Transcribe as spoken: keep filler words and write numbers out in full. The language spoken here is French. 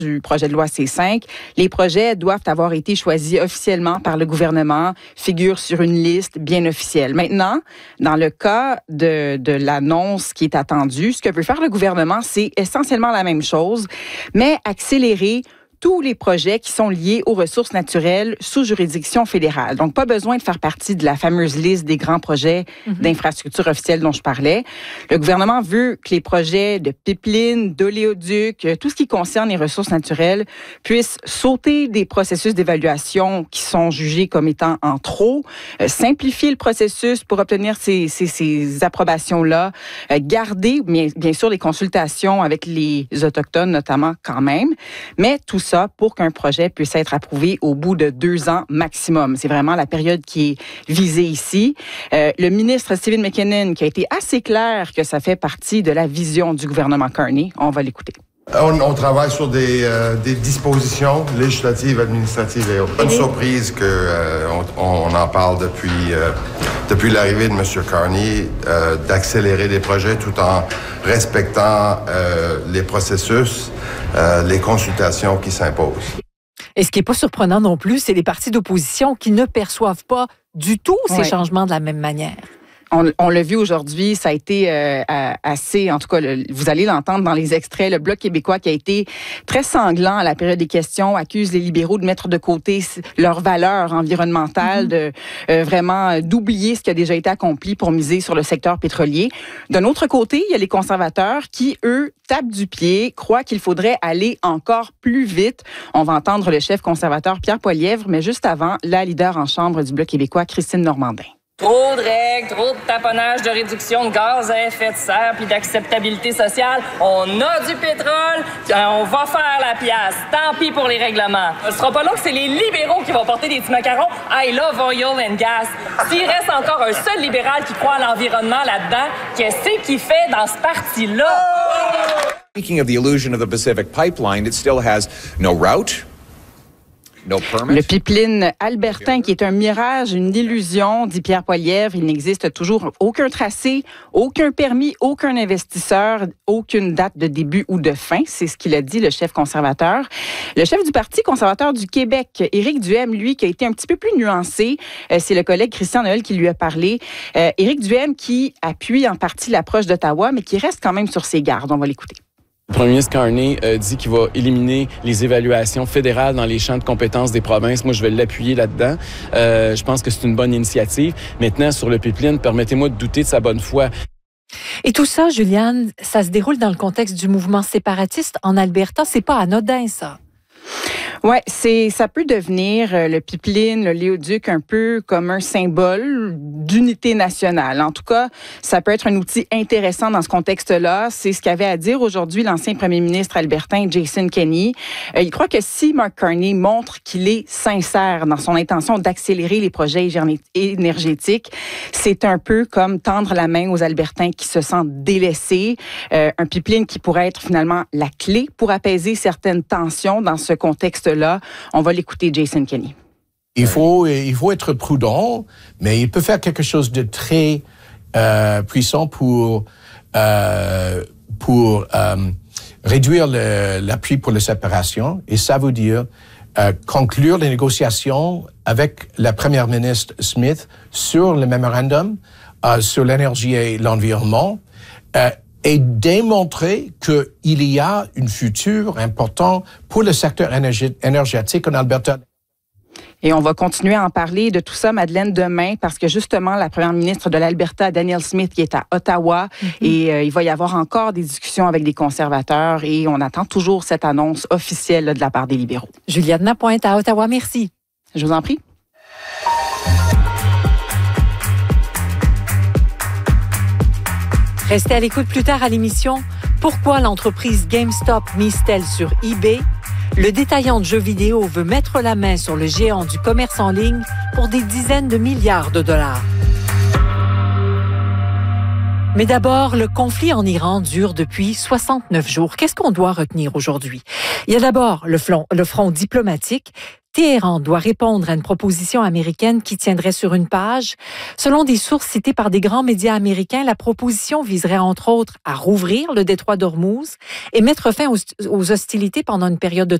du projet de loi C cinq, les projets doivent avoir été choisis officiellement par le gouvernement, figurent sur une liste bien officielle. Maintenant, dans le cas de, de l'annonce qui est attendue, ce que veut faire le gouvernement, c'est essentiellement la même chose, mais accélérer tous les projets qui sont liés aux ressources naturelles sous juridiction fédérale. Donc, pas besoin de faire partie de la fameuse liste des grands projets mm-hmm. d'infrastructures officielles dont je parlais. Le gouvernement veut que les projets de pipeline, d'oléoduc, tout ce qui concerne les ressources naturelles puissent sauter des processus d'évaluation qui sont jugés comme étant en trop, euh, simplifier le processus pour obtenir ces, ces, ces approbations-là, euh, garder bien, bien sûr les consultations avec les Autochtones notamment quand même, mais tout ça ça pour qu'un projet puisse être approuvé au bout de deux ans maximum. C'est vraiment la période qui est visée ici. Euh, le ministre Stephen McKinnon qui a été assez clair que ça fait partie de la vision du gouvernement Carney. On va l'écouter. On, on travaille sur des, euh, des dispositions législatives, administratives et autres. Pas une surprise qu'on euh, on en parle depuis, euh, depuis l'arrivée de M. Carney, euh, d'accélérer les projets tout en respectant euh, les processus, euh, les consultations qui s'imposent. Et ce qui n'est pas surprenant non plus, c'est les partis d'opposition qui ne perçoivent pas du tout ces ouais. changements de la même manière. On, on l'a vu aujourd'hui, ça a été euh, assez, en tout cas, le, vous allez l'entendre dans les extraits, le Bloc québécois qui a été très sanglant à la période des questions, accuse les libéraux de mettre de côté leurs valeurs environnementales, mm-hmm. de euh, vraiment d'oublier ce qui a déjà été accompli pour miser sur le secteur pétrolier. D'un autre côté, il y a les conservateurs qui, eux, tapent du pied, croient qu'il faudrait aller encore plus vite. On va entendre le chef conservateur Pierre Poilievre, mais juste avant, la leader en chambre du Bloc québécois, Christine Normandin. Trop de règles, trop de taponnage de réduction de gaz à effet de serre puis d'acceptabilité sociale. On a du pétrole, on va faire la pièce. Tant pis pour les règlements. Ce sera pas là que c'est les libéraux qui vont porter des petits macarons. I love oil and gas. S'il reste encore un seul libéral qui croit à l'environnement là-dedans, qu'est-ce qu'il fait dans ce parti-là? Speaking of the illusion of the Pacific Pipeline, it still has no route. Le pipeline albertain, qui est un mirage, une illusion, dit Pierre Poilievre. Il n'existe toujours aucun tracé, aucun permis, aucun investisseur, aucune date de début ou de fin. C'est ce qu'il a dit, le chef conservateur. Le chef du Parti conservateur du Québec, Éric Duhaime, lui, qui a été un petit peu plus nuancé. Euh, c'est le collègue Christian Noël qui lui a parlé. Euh, Éric Duhaime qui appuie en partie l'approche d'Ottawa, mais qui reste quand même sur ses gardes. On va l'écouter. Le premier ministre Carney euh, dit qu'il va éliminer les évaluations fédérales dans les champs de compétences des provinces. Moi, je vais l'appuyer là-dedans. Euh, je pense que c'est une bonne initiative. Maintenant, sur le pipeline, permettez-moi de douter de sa bonne foi. Et tout ça, Juliane, ça se déroule dans le contexte du mouvement séparatiste en Alberta. C'est pas anodin, ça. Oui, c'est, ça peut devenir euh, le pipeline, le léoduc, un peu comme un symbole d'unité nationale. En tout cas, ça peut être un outil intéressant dans ce contexte-là. C'est ce qu'avait à dire aujourd'hui l'ancien premier ministre albertain Jason Kenney. Euh, il croit que si Mark Carney montre qu'il est sincère dans son intention d'accélérer les projets énergétiques, c'est un peu comme tendre la main aux Albertains qui se sentent délaissés. Euh, un pipeline qui pourrait être finalement la clé pour apaiser certaines tensions dans ce contexte-là. On va l'écouter, Jason Kenney. Il faut, il faut être prudent, mais il peut faire quelque chose de très euh, puissant pour, euh, pour euh, réduire le, l'appui pour la séparation. Et ça veut dire euh, conclure les négociations avec la première ministre Smith sur le mémorandum euh, sur l'énergie et l'environnement. Euh, et démontrer qu'il y a une futur important pour le secteur énergie, énergétique en Alberta. Et on va continuer à en parler de tout ça, Madeleine, demain, parce que justement, la première ministre de l'Alberta, Danielle Smith, qui est à Ottawa, mm-hmm. et euh, il va y avoir encore des discussions avec des conservateurs, et on attend toujours cette annonce officielle là, de la part des libéraux. Juliette Napointe à Ottawa, merci. Je vous en prie. Restez à l'écoute plus tard à l'émission. Pourquoi l'entreprise GameStop mise-t-elle sur eBay? Le détaillant de jeux vidéo veut mettre la main sur le géant du commerce en ligne pour des dizaines de milliards de dollars. Mais d'abord, le conflit en Iran dure depuis soixante-neuf jours. Qu'est-ce qu'on doit retenir aujourd'hui? Il y a d'abord le front, le front diplomatique. Téhéran doit répondre à une proposition américaine qui tiendrait sur une page. Selon des sources citées par des grands médias américains, la proposition viserait entre autres à rouvrir le détroit d'Ormuz et mettre fin aux, aux hostilités pendant une période de